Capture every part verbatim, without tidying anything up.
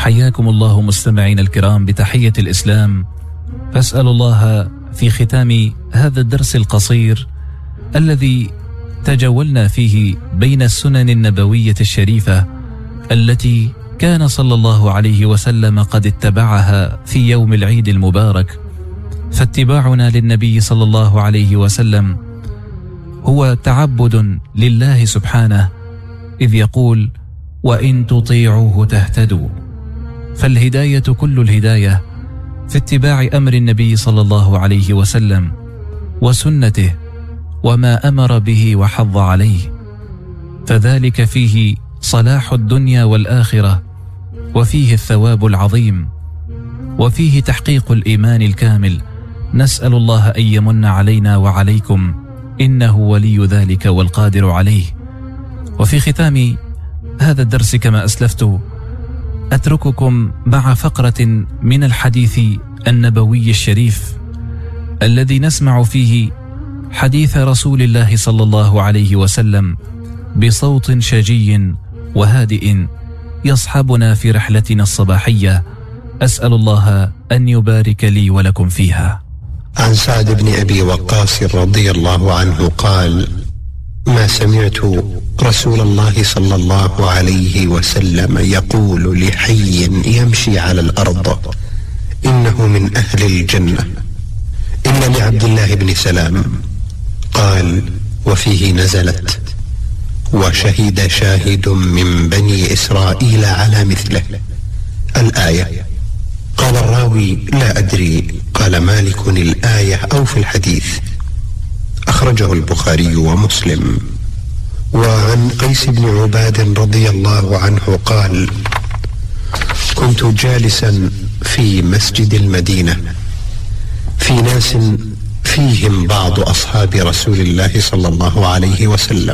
حياكم الله مستمعين الكرام بتحية الإسلام. فأسأل الله في ختام هذا الدرس القصير الذي تجولنا فيه بين السنن النبوية الشريفة التي كان صلى الله عليه وسلم قد اتبعها في يوم العيد المبارك، فاتباعنا للنبي صلى الله عليه وسلم هو تعبد لله سبحانه، إذ يقول: وإن تطيعوه تهتدوا. فالهداية كل الهداية في اتباع أمر النبي صلى الله عليه وسلم وسنته وما أمر به وحض عليه، فذلك فيه صلاح الدنيا والآخرة، وفيه الثواب العظيم، وفيه تحقيق الإيمان الكامل. نسأل الله أن يمن علينا وعليكم، إنه ولي ذلك والقادر عليه. وفي ختام هذا الدرس كما أسلفت أترككم مع فقرة من الحديث النبوي الشريف الذي نسمع فيه حديث رسول الله صلى الله عليه وسلم بصوت شجي وهادئ يصحبنا في رحلتنا الصباحية. أسأل الله أن يبارك لي ولكم فيها. عن سعد بن أبي وقاص رضي الله عنه قال: ما سمعت رسول الله صلى الله عليه وسلم يقول لحي يمشي على الأرض إنه من أهل الجنة إلا لعبد الله بن سلام. قال: وفيه نزلت: وشهد شاهد من بني إسرائيل على مثله الآية. قال الراوي: لا أدري، قال مالك الآية أو في الحديث. أخرجه البخاري ومسلم. وعن قيس بن عباد رضي الله عنه قال: كنت جالسا في مسجد المدينة في ناس فيهم بعض أصحاب رسول الله صلى الله عليه وسلم،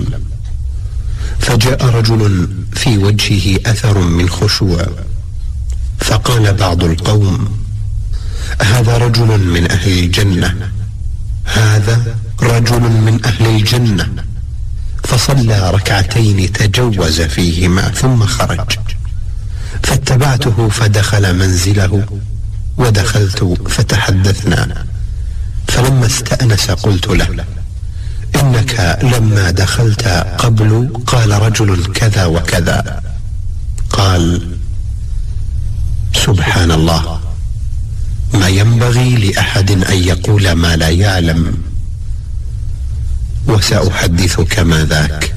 فجاء رجل في وجهه أثر من خشوع، فقال بعض القوم: هذا رجل من أهل الجنة، هذا رجل من أهل الجنة. فصلى ركعتين تجوز فيهما ثم خرج، فاتبعته فدخل منزله ودخلت فتحدثنا، فلما استأنس قلت له: إنك لما دخلت قبل قال رجل كذا وكذا. قال: سبحان الله، ما ينبغي لأحد أن يقول ما لا يعلم، وسأحدثك ما ذاك.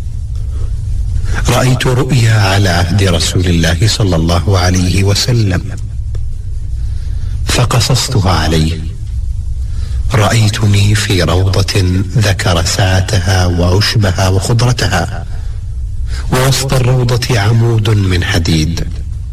رأيت رؤيا على عهد رسول الله صلى الله عليه وسلم فقصصتها عليه. رأيتني في روضة ذكر سعتها وعشبها وخضرتها، ووسط الروضة عمود من حديد،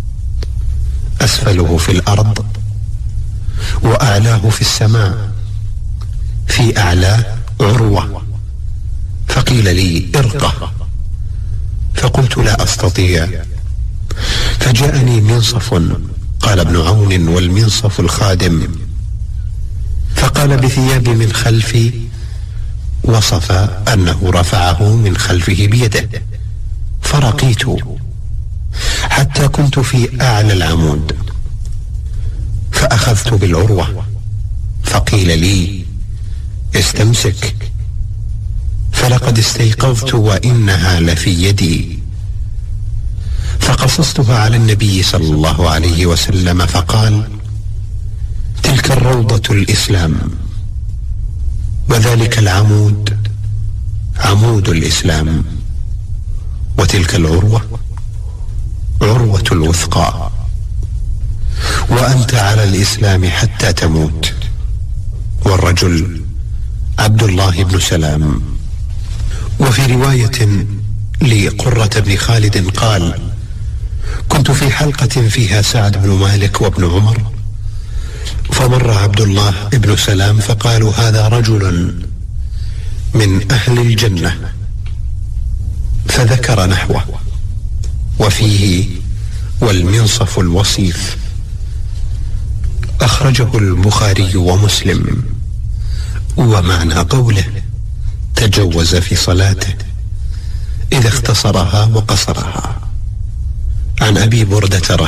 أسفله في الأرض وأعلاه في السماء. في أعلاه عروة، فقيل لي: ارقه، فقلت: لا أستطيع. فجاءني منصف، قال ابن عون: والمنصف الخادم، فقال بثياب من خلفي، وصف أنه رفعه من خلفه بيده، فرقيت حتى كنت في أعلى العمود، فأخذت بالعروة، فقيل لي: استمسك، فلقد استيقظت وإنها لفي يدي. فقصصتها على النبي صلى الله عليه وسلم، فقال: تلك الروضة الإسلام، وذلك العمود عمود الإسلام، وتلك العروة عروة الوثقى، وأنت على الإسلام حتى تموت. والرجل عبد الله بن سلام. وفي رواية لقرة بن خالد قال: كنت في حلقة فيها سعد بن مالك وابن عمر، فمر عبد الله بن سلام فقالوا: هذا رجل من أهل الجنة، فذكر نحوه، وفيه: والمنصف الوصيف. أخرجه البخاري ومسلم. ومعنى قوله: تجوز في صلاته، إذا اختصرها وقصرها. عن أبي بردة